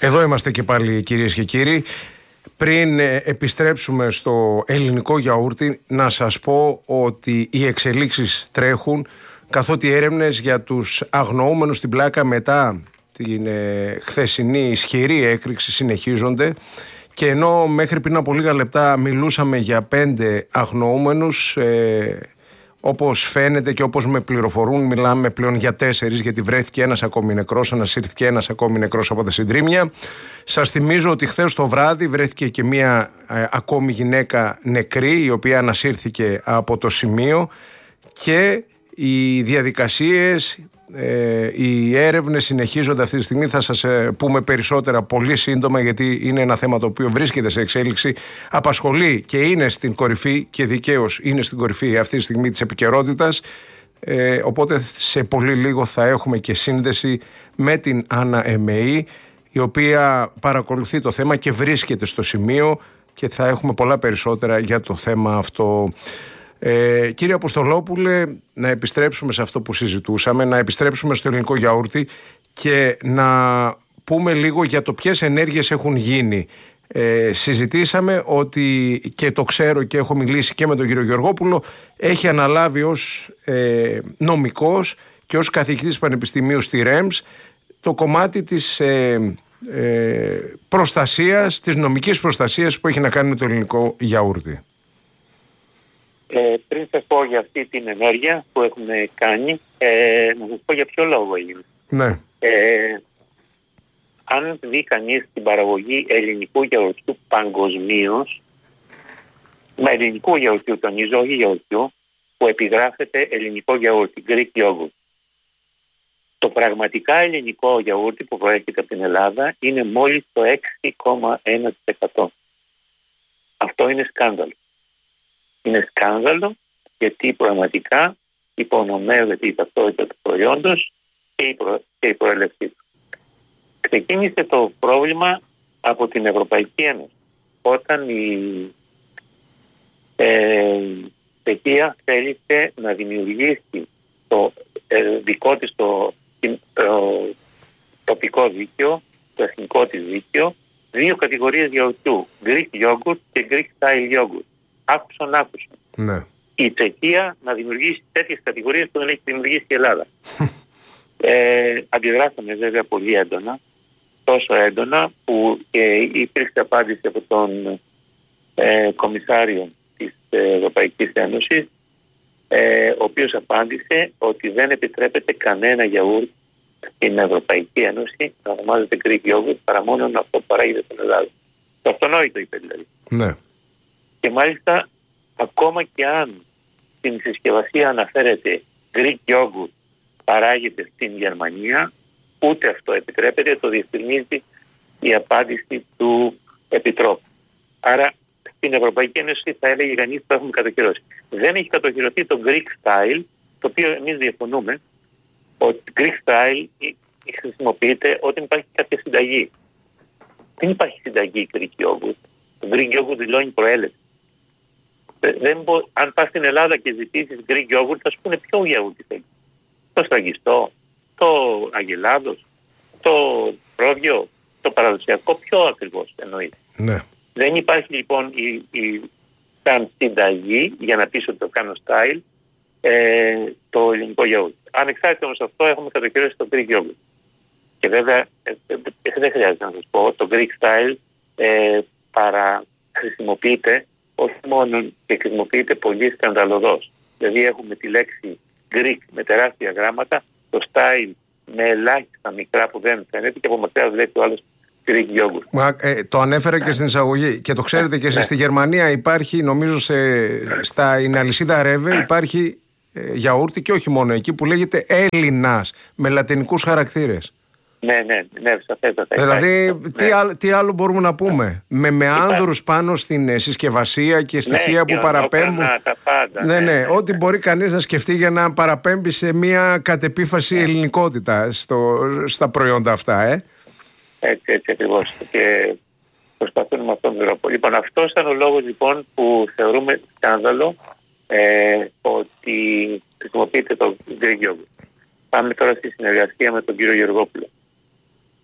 Εδώ είμαστε και πάλι, κυρίες και κύριοι. Πριν επιστρέψουμε στο ελληνικό γιαούρτι, να σας πω ότι οι εξελίξεις τρέχουν, καθότι έρευνες για τους αγνοούμενους στην πλάκα μετά την χθεσινή ισχυρή έκρηξη συνεχίζονται. Και ενώ μέχρι πριν από λίγα λεπτά μιλούσαμε για 5 αγνοούμενους, όπως φαίνεται και όπως με πληροφορούν, μιλάμε πλέον για 4, γιατί βρέθηκε ένας ακόμη νεκρός, ανασύρθηκε ένας ακόμη νεκρός από τα συντρίμμια. Σας θυμίζω ότι χθες το βράδυ βρέθηκε και μία ακόμη γυναίκα νεκρή, η οποία ανασύρθηκε από το σημείο, και οι διαδικασίες, οι έρευνες συνεχίζονται αυτή τη στιγμή. Θα σας πούμε περισσότερα πολύ σύντομα, γιατί είναι ένα θέμα το οποίο βρίσκεται σε εξέλιξη, απασχολεί και είναι στην κορυφή, και δικαίως είναι στην κορυφή αυτή τη στιγμή της επικαιρότητας. Οπότε σε πολύ λίγο θα έχουμε και σύνδεση με την Άννα Εμεή, η οποία παρακολουθεί το θέμα και βρίσκεται στο σημείο, και θα έχουμε πολλά περισσότερα για το θέμα αυτό. Κύριε Αποστολόπουλε, να επιστρέψουμε σε αυτό που συζητούσαμε, να επιστρέψουμε στο ελληνικό γιαούρτι και να πούμε λίγο για το ποιες ενέργειες έχουν γίνει. Συζητήσαμε ότι, και το ξέρω και έχω μιλήσει και με τον κύριο Γεωργόπουλο, έχει αναλάβει ως νομικός και ως καθηγητής πανεπιστημίου στη ΡΕΜΣ το κομμάτι της προστασίας, της νομικής προστασίας που έχει να κάνει με το ελληνικό γιαούρτι. Πριν σας πω για αυτή την ενέργεια που έχουμε κάνει, να σας πω για ποιο λόγο είναι. Ναι. Αν δει κανείς την παραγωγή ελληνικού γιαουρτιού παγκοσμίως, με ελληνικού γιαουρτιού τονίζω, όχι γιαουρτιού, που επιγράφεται ελληνικό γιαούρτι, Greek yogurt. Το πραγματικά ελληνικό γιαούρτι που προέρχεται από την Ελλάδα είναι μόλις το 6,1%. Αυτό είναι σκάνδαλο. Είναι σκάνδαλο, γιατί πραγματικά υπονομεύεται η ταυτότητα του προϊόντος και η προέλευσή του. Ξεκίνησε το πρόβλημα από την Ευρωπαϊκή Ένωση, όταν η Τσεχία θέλησε να δημιουργήσει το δικό της το τοπικό δίκαιο, το εθνικό της δίκαιο, 2 κατηγορίες γιαουρτιού, Greek yogurt και Greek style yogurt. Άκουσαν. Ναι. Η Τσεχία να δημιουργήσει τέτοιες κατηγορίες που δεν έχει δημιουργήσει η Ελλάδα. Αντιδράσαμε βέβαια πολύ έντονα, τόσο έντονα που και υπήρξε απάντηση από τον Κομισάριο της Ευρωπαϊκής Ένωσης, ο οποίος απάντησε ότι δεν επιτρέπεται κανένα γιαούρτι στην Ευρωπαϊκή Ένωση να ονομάζεται Greek yogurt παρά μόνο αυτό που παράγεται στην Ελλάδα. Το αυτονόητο είπε δηλαδή. Ναι. Και μάλιστα, ακόμα και αν στην συσκευασία αναφέρεται Greek yogurt παράγεται στην Γερμανία, ούτε αυτό επιτρέπεται, το διευκρινίζει η απάντηση του Επιτρόπου. Άρα στην Ευρωπαϊκή Ένωση θα έλεγε κανείς που έχουμε κατοχυρώσει. Δεν έχει κατοχυρωθεί το Greek style, το οποίο εμείς διαφωνούμε, ότι Greek style χρησιμοποιείται όταν υπάρχει κάποια συνταγή. Δεν υπάρχει συνταγή Greek yogurt. Το Greek yogurt δηλώνει προέλευση. Αν πας στην Ελλάδα και ζητήσεις Greek yogurt, θα σου πούνε ποιο γιαούρτι θέλει. Το σφραγιστό, το αγελάδος, το πρόβιο, το παραδοσιακό, ποιο ακριβώς εννοείται. Ναι. Δεν υπάρχει λοιπόν σαν συνταγή για να πεις ότι το κάνω style το ελληνικό γιαούρτι. Ανεξάρτητα όμως αυτό, έχουμε κατοχυρώσει το Greek yogurt. Και βέβαια δεν χρειάζεται να σας πω, το Greek style χρησιμοποιείται όχι μόνο, και χρησιμοποιείται πολύ σκανδαλωδώς. Δηλαδή έχουμε τη λέξη Greek με τεράστια γράμματα, το style με ελάχιστα μικρά που δεν φαίνεται, και από μακριά βλέπει ο άλλος Greek yogurt. Το ανέφερα και στην εισαγωγή, και το ξέρετε και εσείς. Στη Γερμανία υπάρχει, νομίζω στην αλυσίδα Ρέβε υπάρχει γιαούρτι, και όχι μόνο εκεί, που λέγεται Έλληνας με λατινικούς χαρακτήρες. Ναι, σαφέστατα. Δηλαδή, τι άλλο μπορούμε να πούμε? Με άνδρους πάνω στην συσκευασία και στοιχεία που παραπέμπουν. Ναι, ό,τι μπορεί κανείς να σκεφτεί για να παραπέμπει σε μια κατεπίφαση ελληνικότητα στα προϊόντα αυτά, Έτσι ακριβώς. Και προσπαθούν με αυτόν τον τρόπο. Λοιπόν, αυτός ήταν ο λόγος λοιπόν που θεωρούμε σκάνδαλο ότι χρησιμοποιείται το Greek yogurt. Πάμε τώρα στη συνεργασία με τον κύριο Γεωργόπουλο.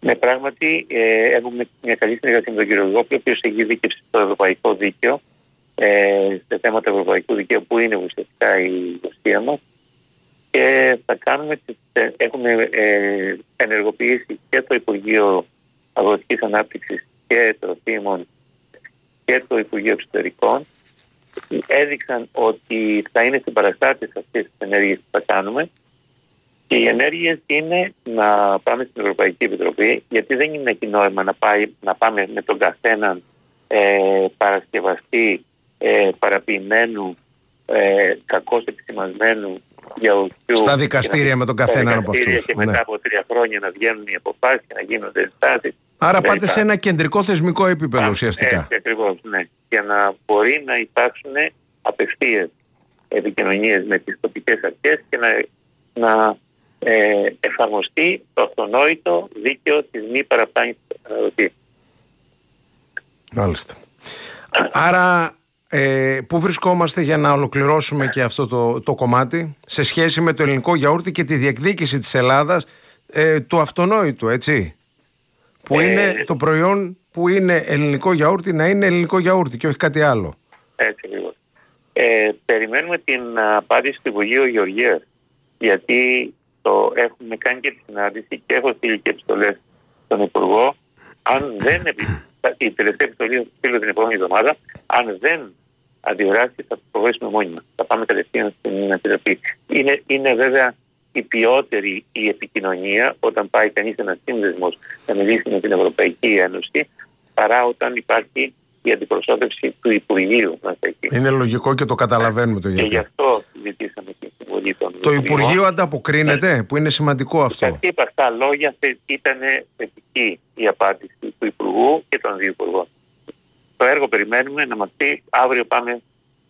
Ναι, πράγματι έχουμε μια καλή συνεργασία με τον κύριο Γόπλο, ο οποίος έχει δίκευση στο ευρωπαϊκό δίκαιο, σε θέματα ευρωπαϊκού δικαίου που είναι ουσιαστικά η ουσία μας. Και έχουμε ενεργοποιήσει και το Υπουργείο Αγροτικής Ανάπτυξης και Τροφίμων και το Υπουργείο Εξωτερικών. Έδειξαν ότι θα είναι συμπαραστάτες αυτές τις ενέργειες που θα κάνουμε, και οι ενέργειες είναι να πάμε στην Ευρωπαϊκή Επιτροπή, γιατί δεν είναι εκεί νόημα να πάμε με τον καθέναν παρασκευαστή παραποιημένου, κακώς επισημασμένου γιαουρτιού στα δικαστήρια με τον καθέναν από αυτούς. Και μετά από 3 χρόνια να βγαίνουν οι αποφάσεις και να γίνονται ενστάσεις. Άρα πάτε σε ένα κεντρικό θεσμικό επίπεδο ουσιαστικά. Ακριβώς, ναι. Για να μπορεί να υπάρξουν απευθείας επικοινωνίες με τις τοπικές αρχές και να εφαρμοστεί το αυτονόητο δίκαιο της μη παραπλάνησης του καταναλωτή. Μάλιστα. Άρα πού βρισκόμαστε για να ολοκληρώσουμε και αυτό το κομμάτι σε σχέση με το ελληνικό γιαούρτι και τη διεκδίκηση της Ελλάδας του αυτονόητου, έτσι, που είναι το προϊόν που είναι ελληνικό γιαούρτι να είναι ελληνικό γιαούρτι και όχι κάτι άλλο. Έτσι λίγο. Περιμένουμε την απάντηση του Υπουργείου Γεωργίας, γιατί έχουμε κάνει και τη συνάντηση και έχω στείλει και επιστολές στον Υπουργό. Αν δεν η τελευταία επιστολή στείλω την επόμενη εβδομάδα, αν δεν αντιδράσει θα προχωρήσουμε μόνοι μας. Θα πάμε κατευθείαν στην Επιτροπή. Είναι βέβαια η ποιότερη η επικοινωνία όταν πάει κανείς ένας σύνδεσμος να μιλήσει με την Ευρωπαϊκή Ένωση, παρά όταν υπάρχει η αντιπροσώπευση του Υπουργείου μας εκεί. Είναι λογικό και το καταλαβαίνουμε το γιατί. Και γι' αυτό ζητήσαμε την συμβολή των Το Υπουργείο ανταποκρίνεται, που είναι σημαντικό αυτό. Σας είπα, στα λόγια ήταν θετική η απάντηση του Υπουργού και των δύο Υπουργών. Το έργο περιμένουμε να μας πει, αύριο πάμε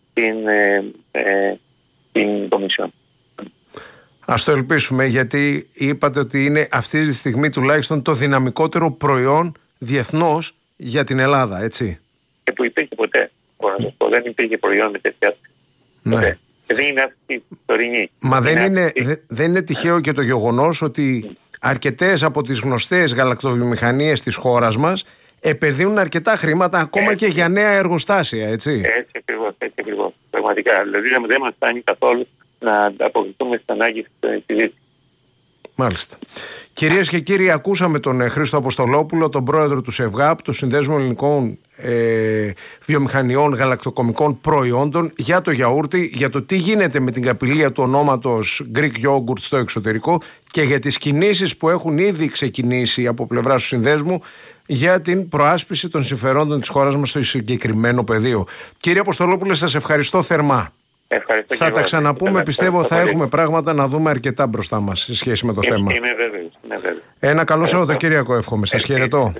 στην Κομισιόν. Ας το ελπίσουμε, γιατί είπατε ότι είναι αυτή τη στιγμή τουλάχιστον το δυναμικότερο προϊόν διεθνώς για την Ελλάδα, έτσι. Και που υπήρχε ποτέ, μπορώ να σας πω, δεν υπήρχε προϊόν με τέτοια. Ναι. Δεν είναι αυτή η τωρινή. Μα δεν είναι τυχαίο και το γεγονός ότι αρκετές από τις γνωστές γαλακτοβιομηχανίες της χώρας μας επενδύουν αρκετά χρήματα ακόμα και για νέα εργοστάσια, έτσι. Έτσι ακριβώς. Πραγματικά. Δηλαδή δεν μας φτάνει καθόλου να αποκριθούμε στις ανάγκες της συζήτησης. Μάλιστα. Κυρίες και κύριοι, ακούσαμε τον Χρήστο Αποστολόπουλο, τον πρόεδρο του ΣΕΒΓΑΠ, του Συνδέσμου Ελληνικών Βιομηχανιών Γαλακτοκομικών Προϊόντων, για το γιαούρτι, για το τι γίνεται με την καπηλεία του ονόματος Greek Yogurt στο εξωτερικό και για τις κινήσεις που έχουν ήδη ξεκινήσει από πλευρά του Συνδέσμου για την προάσπιση των συμφερόντων της χώρας μας στο συγκεκριμένο πεδίο. Κύριε Αποστολόπουλε, σας ευχαριστώ θερμά. Ευχαριστώ. Θα τα ξαναπούμε, πιστεύω θα έχουμε πράγματα να δούμε αρκετά μπροστά μας σε σχέση με το θέμα. Είμαι βέβαιος. Ένα καλό Σαββατοκύριακο εύχομαι. Σας χαιρετώ.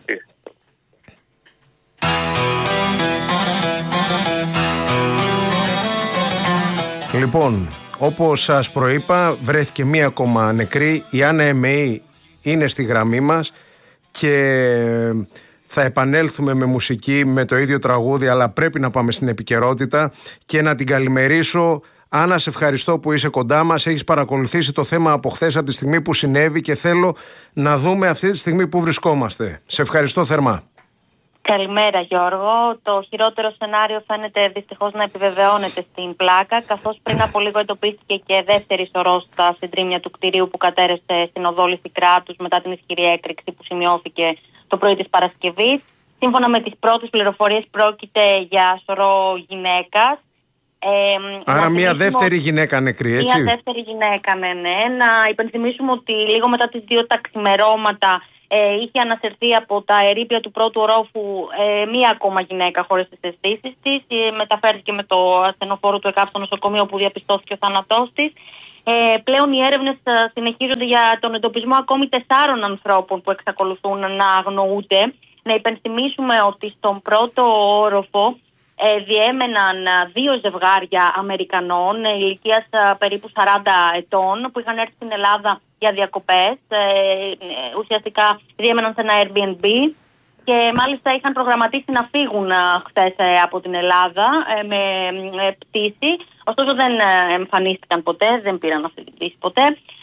Λοιπόν, όπως σας προείπα, βρέθηκε μία ακόμα νεκρή. Η Άννα Εμεή είναι στη γραμμή μας και θα επανέλθουμε με μουσική, με το ίδιο τραγούδι, αλλά πρέπει να πάμε στην επικαιρότητα και να την καλημερίσω. Άννα, σε ευχαριστώ που είσαι κοντά μας. Έχεις παρακολουθήσει το θέμα από χθες, από τη στιγμή που συνέβη, και θέλω να δούμε αυτή τη στιγμή που βρισκόμαστε. Σε ευχαριστώ θερμά. Καλημέρα, Γιώργο. Το χειρότερο σενάριο φαίνεται δυστυχώς να επιβεβαιώνεται στην πλάκα, καθώς πριν από λίγο εντοπίστηκε και δεύτερη σωρός στα συντρίμμια του κτηρίου που κατέρευσε στην οδό Λυθικράτους μετά την ισχυρή έκρηξη που σημειώθηκε το πρωί της Παρασκευής. Σύμφωνα με τις πρώτες πληροφορίες, πρόκειται για σωρό γυναίκας. Άρα μια δεύτερη γυναίκα νεκρή, έτσι. Μια δεύτερη γυναίκα, ναι. Να υπενθυμίσουμε ότι λίγο μετά τις 2 τα ξημερώματα είχε ανασυρθεί από τα ερείπια του πρώτου ορόφου μία ακόμα γυναίκα χωρίς τις αισθήσεις της. Μεταφέρθηκε με το ασθενοφόρο του ΕΚΑΒ στο νοσοκομείο, που διαπιστώθηκε ο θάνατός της. Πλέον οι έρευνες συνεχίζονται για τον εντοπισμό ακόμη 4 ανθρώπων που εξακολουθούν να αγνοούνται. Να υπενθυμίσουμε ότι στον πρώτο όροφο διέμεναν 2 ζευγάρια Αμερικανών ηλικίας περίπου 40 ετών που είχαν έρθει στην Ελλάδα για διακοπές. Ουσιαστικά διέμεναν σε ένα Airbnb και μάλιστα είχαν προγραμματίσει να φύγουν χθες από την Ελλάδα με πτήση. Ωστόσο δεν εμφανίστηκαν ποτέ, δεν πήραν αυτή την πτήση ποτέ.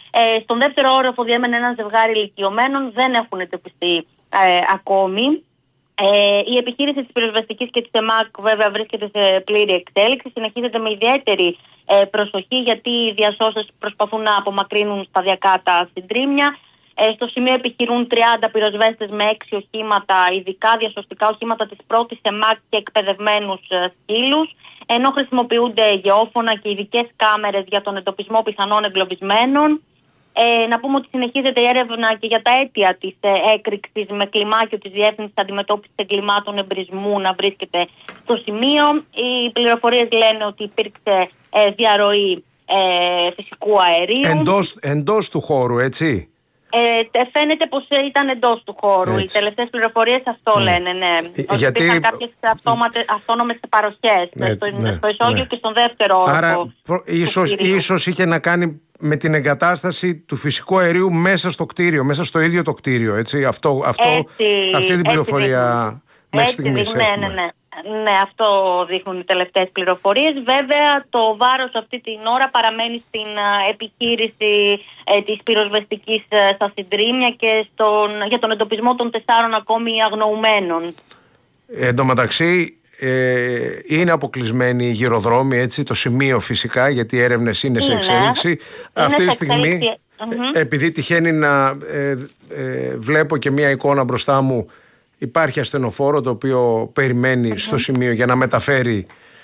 Στον δεύτερο όροφο διέμενε ένα ζευγάρι ηλικιωμένων, δεν έχουν εντοπιστεί ακόμη. Η επιχείρηση της πυροσβεστικής και της ΕΜΑΚ βέβαια βρίσκεται σε πλήρη εξέλιξη. Συνεχίζεται με ιδιαίτερη προσοχή, γιατί οι διασώστες προσπαθούν να απομακρύνουν σταδιακά τα συντρίμμια. Στο σημείο επιχειρούν 30 πυροσβέστες με 6 οχήματα, ειδικά διασωστικά οχήματα της πρώτης ΕΜΑΚ και εκπαιδευμένους σκύλους, ενώ χρησιμοποιούνται γεώφωνα και ειδικές κάμερες για τον εντοπισμό πιθανών εγκλωβισμένων. Να πούμε ότι συνεχίζεται η έρευνα και για τα αίτια της έκρηξης, με κλιμάκιο της Διεύθυνσης Αντιμετώπισης Εγκλημάτων Εμπρισμού να βρίσκεται στο σημείο. Οι πληροφορίες λένε ότι υπήρξε διαρροή φυσικού αερίου. Εντός του χώρου, έτσι. Φαίνεται πως ήταν εντός του χώρου. Έτσι. Οι τελευταίες πληροφορίες αυτό λένε, ναι. Ότι υπήρχαν κάποιες αυτόνομες παροχές στο ισόγειο και στον δεύτερο όροφο. Άρα ίσως είχε να κάνει με την εγκατάσταση του φυσικού αερίου μέσα στο κτίριο, μέσα στο ίδιο το κτίριο, έτσι. Αυτή την πληροφορία μέχρι στιγμής έχουμε. Ναι, αυτό δείχνουν οι τελευταίες πληροφορίες. Βέβαια, το βάρος αυτή την ώρα παραμένει στην επιχείρηση της πυροσβεστικής στα συντρίμμια και για τον εντοπισμό των 4 ακόμη αγνοουμένων. Εν τω μεταξύ, είναι αποκλεισμένοι οι γυροδρόμοι, έτσι, το σημείο φυσικά, γιατί οι έρευνες είναι σε εξέλιξη. Αυτή τη στιγμή, επειδή τυχαίνει να βλέπω και μια εικόνα μπροστά μου, υπάρχει ασθενοφόρο το οποίο περιμένει στο σημείο για να μεταφέρει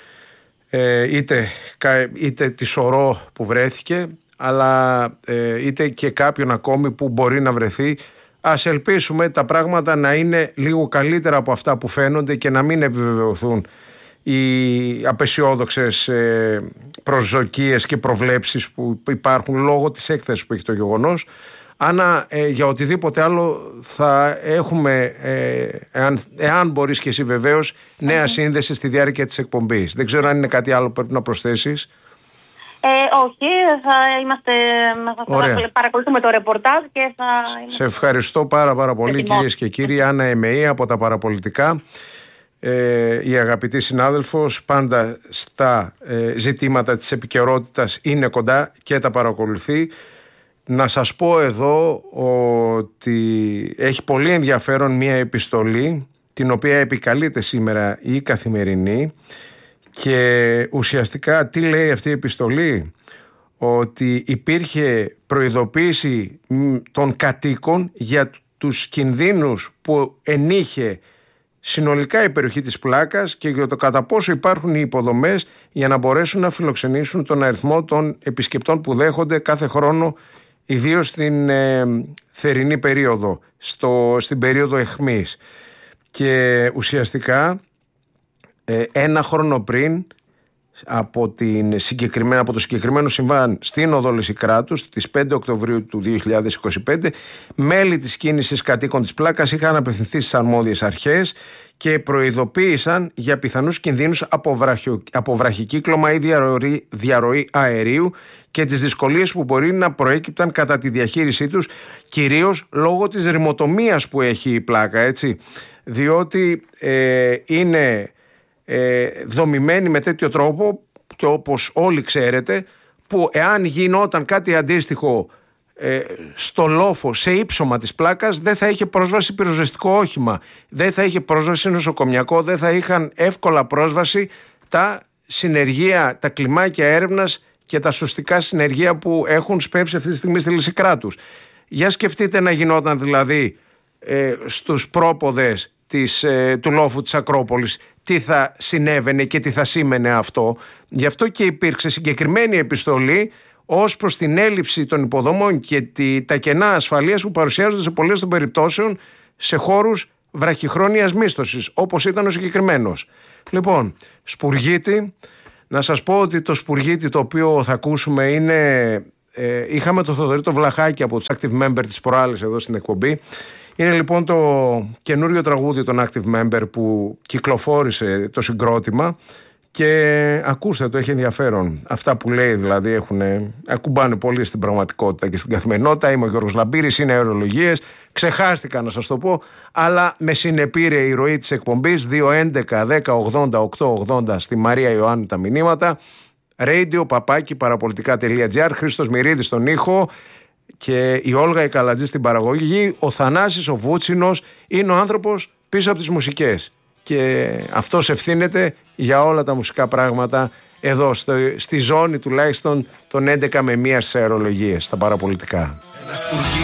είτε τη σωρό που βρέθηκε, αλλά είτε και κάποιον ακόμη που μπορεί να βρεθεί. Ας ελπίσουμε τα πράγματα να είναι λίγο καλύτερα από αυτά που φαίνονται και να μην επιβεβαιωθούν οι απεσιόδοξες προσδοκίες και προβλέψεις που υπάρχουν λόγω της έκθεσης που έχει το γεγονός. Άννα, για οτιδήποτε άλλο θα έχουμε, εάν μπορείς και εσύ βεβαίως, νέα σύνδεση στη διάρκεια της εκπομπής. Δεν ξέρω αν είναι κάτι άλλο που πρέπει να προσθέσεις. Όχι, θα παρακολουθούμε το ρεπορτάζ και θα... Σε ευχαριστώ πάρα πολύ, κυρίες και κύριοι. Άννα Εμεή από τα Παραπολιτικά, η αγαπητή συνάδελφος, πάντα στα ζητήματα της επικαιρότητας είναι κοντά και τα παρακολουθεί. Να σας πω εδώ ότι έχει πολύ ενδιαφέρον μια επιστολή την οποία επικαλείται σήμερα η Καθημερινή, και ουσιαστικά τι λέει αυτή η επιστολή? Ότι υπήρχε προειδοποίηση των κατοίκων για τους κινδύνους που ενείχε συνολικά η περιοχή της Πλάκας και για το κατά πόσο υπάρχουν οι υποδομές για να μπορέσουν να φιλοξενήσουν τον αριθμό των επισκεπτών που δέχονται κάθε χρόνο, ιδίως στην θερινή περίοδο, στην περίοδο αιχμής. Και ουσιαστικά ένα χρόνο πριν από το συγκεκριμένο συμβάν στην οδό Λυσικράτους, στις 5 Οκτωβρίου του 2025, μέλη της κίνησης κατοίκων της Πλάκας είχαν απευθυνθεί στις αρμόδιες αρχές και προειδοποίησαν για πιθανούς κινδύνους από βραχικύκλωμα ή διαρροή αερίου και τις δυσκολίες που μπορεί να προέκυπταν κατά τη διαχείρισή τους, κυρίως λόγω της ρημοτομίας που έχει η Πλάκα, έτσι, διότι είναι δομημένη με τέτοιο τρόπο, και όπως όλοι ξέρετε, που εάν γινόταν κάτι αντίστοιχο στο λόφο, σε ύψωμα της Πλάκας, δεν θα είχε πρόσβαση πυροσβεστικό όχημα, δεν θα είχε πρόσβαση νοσοκομιακό, δεν θα είχαν εύκολα πρόσβαση τα συνεργεία, τα κλιμάκια έρευνας και τα σωστικά συνεργεία που έχουν σπεύσει αυτή τη στιγμή στη Λυσικράτους. Για σκεφτείτε να γινόταν δηλαδή στους πρόποδες του λόφου της Ακρόπολης, τι θα συνέβαινε και τι θα σήμαινε αυτό. Γι' αυτό και υπήρξε συγκεκριμένη επιστολή ως προς την έλλειψη των υποδομών και τα κενά ασφαλείας που παρουσιάζονται σε πολλές των περιπτώσεων σε χώρους βραχυχρόνιας μίσθωσης, όπως ήταν ο συγκεκριμένος. Λοιπόν, Σπουργίτη, να σας πω ότι το Σπουργίτη το οποίο θα ακούσουμε είναι... είχαμε το Θοδωρή το Βλαχάκη από τους Active Member της προάλλης εδώ στην εκπομπή. Είναι λοιπόν το καινούριο τραγούδι των Active Member που κυκλοφόρησε το συγκρότημα, και ακούστε το, έχει ενδιαφέρον. Αυτά που λέει δηλαδή ακουμπάνε πολύ στην πραγματικότητα και στην καθημερινότητα. Είμαι ο Γιώργος Λαμπύρης, είναι αερολογίες. Ξεχάστηκα να σας το πω, αλλά με συνεπήρε η ροή της εκπομπής. 2-11-10-80-8-80 στη Μαρία Ιωάννου τα μηνύματα. Radio, παραπολιτικά.gr. Χρήστος Μυρίδης στον ήχο. και η Όλγα η Καλατζή στην παραγωγή, ο Θανάσης ο Βούτσινος είναι ο άνθρωπος πίσω από τις μουσικές και αυτός ευθύνεται για όλα τα μουσικά πράγματα εδώ στη ζώνη τουλάχιστον των 11 με 1 στις αερολογίες, στα παραπολιτικά.